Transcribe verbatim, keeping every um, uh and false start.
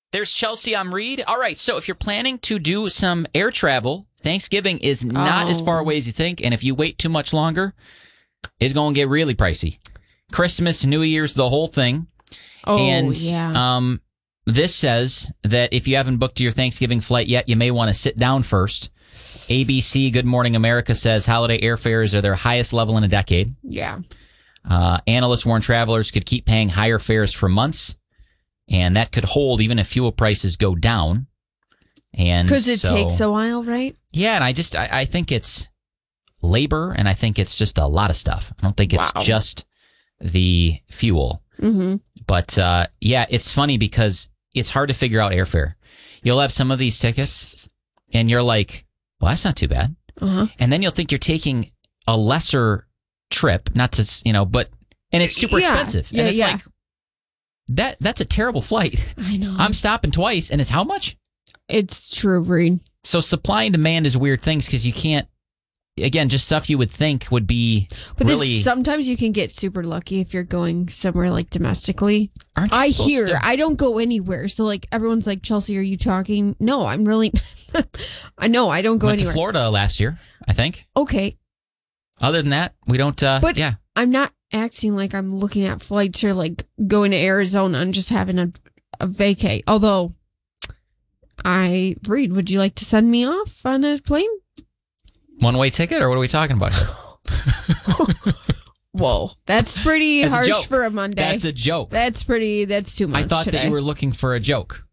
There's Chelsea. I'm Reed. All right, so if you're planning to do some air travel, Thanksgiving is not oh. as far away as you think, and if you wait too much longer, it's going to get really pricey. Christmas, New Year's, the whole thing. Oh, and, yeah. Um, this says that if you haven't booked your Thanksgiving flight yet, you may want to sit down first. A B C Good Morning America says holiday airfares are their highest level in a decade. Yeah. Uh, analysts warn travelers could keep paying higher fares for months, and that could hold even if fuel prices go down. And because it so, takes a while, right? Yeah, and I just I, I think it's labor, and I think it's just a lot of stuff. I don't think it's Wow. just the fuel. Mm-hmm. But uh, yeah, it's funny because it's hard to figure out airfare. You'll have some of these tickets, and you're like, well, that's not too bad. Uh-huh. And then you'll think you're taking a lesser trip, not to, you know, but, and it's super Yeah. expensive. Yeah, and it's yeah. like, that that's a terrible flight. I know. I'm stopping twice, and it's how much? It's true, Reed. So supply and demand is weird things because you can't, again, just stuff you would think would be But then really. sometimes you can get super lucky if you're going somewhere like domestically. Aren't you I supposed hear. to- I don't go anywhere. So like everyone's like, Chelsea, are you talking? No, I'm really. I know I don't go Went anywhere. to Florida last year, I think. Okay, Other than that, we don't. Uh, but yeah, I'm not acting like I'm looking at flights or like going to Arizona and just having a a vacay. Although, I Reed, would you like to send me off on a plane? one way ticket, or what are we talking about here? Whoa, that's pretty That's a harsh joke. for a Monday. That's a joke. That's pretty. That's too much. I thought today. that you were looking for a joke.